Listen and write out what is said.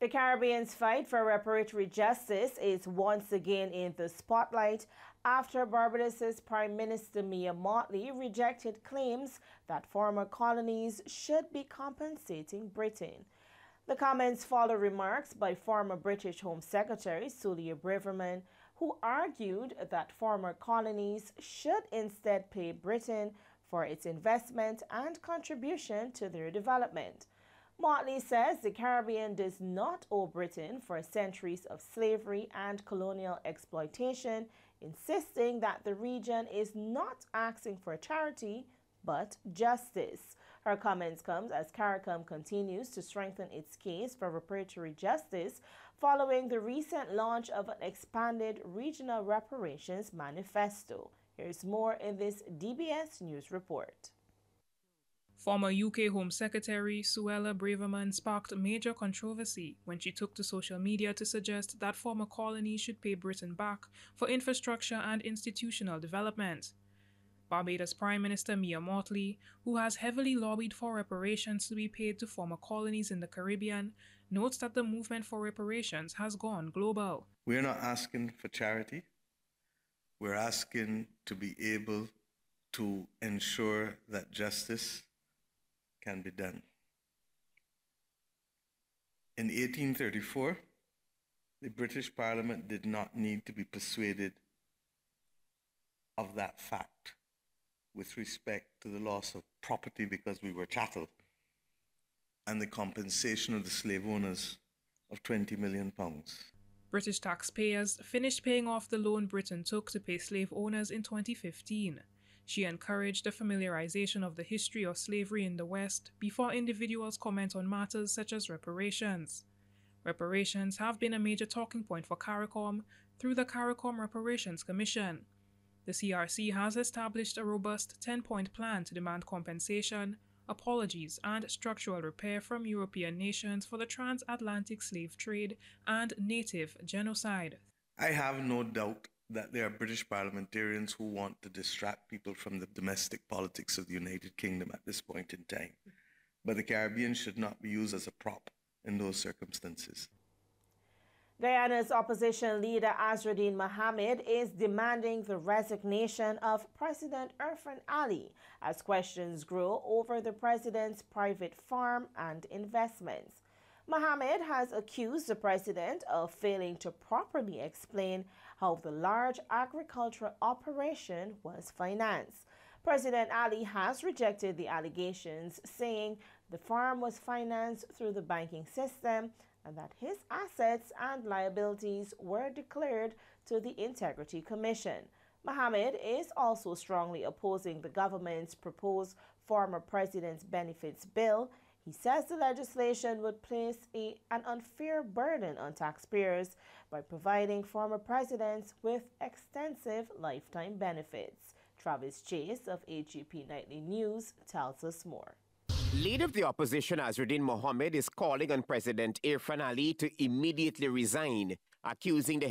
The Caribbean's fight for reparatory justice is once again in the spotlight after Barbados's Prime Minister Mia Mottley rejected claims that former colonies should be compensating Britain. The comments follow remarks by former British Home Secretary Suella Braverman, who argued that former colonies should instead pay Britain for its investment and contribution to their development. Mottley says the Caribbean does not owe Britain for centuries of slavery and colonial exploitation, insisting that the region is not asking for charity but justice. Her comments come as CARICOM continues to strengthen its case for reparatory justice following the recent launch of an expanded regional reparations manifesto. Here's more in this DBS News report. Former UK Home Secretary Suella Braverman sparked major controversy when she took to social media to suggest that former colonies should pay Britain back for infrastructure and institutional development. Barbados Prime Minister Mia Mottley, who has heavily lobbied for reparations to be paid to former colonies in the Caribbean, notes that the movement for reparations has gone global. We're not asking for charity. We're asking to be able to ensure that justice can be done. In 1834, the British Parliament did not need to be persuaded of that fact with respect to the loss of property because we were chattel and the compensation of the slave owners of £20 million. British taxpayers finished paying off the loan Britain took to pay slave owners in 2015. She encouraged the familiarization of the history of slavery in the West before individuals comment on matters such as reparations. Reparations have been a major talking point for CARICOM through the CARICOM Reparations Commission. The CRC has established a robust 10-point plan to demand compensation, apologies, and structural repair from European nations for the transatlantic slave trade and native genocide. I have no doubt that there are British parliamentarians who want to distract people from the domestic politics of the United Kingdom at this point in time. But the Caribbean should not be used as a prop in those circumstances. Guyana's opposition leader Azruddin Mohammed is demanding the resignation of President Irfaan Ali as questions grow over the president's private farm and investments. Mohammed has accused the president of failing to properly explain how the large agricultural operation was financed. President Ali has rejected the allegations, saying the farm was financed through the banking system and that his assets and liabilities were declared to the Integrity Commission. Mohammed is also strongly opposing the government's proposed former president's benefits bill. He says the legislation would place an unfair burden on taxpayers by providing former presidents with extensive lifetime benefits. Travis Chase of AGP Nightly News tells us more. Leader of the opposition Azruddin Mohammed is calling on President Irfaan Ali to immediately resign, accusing the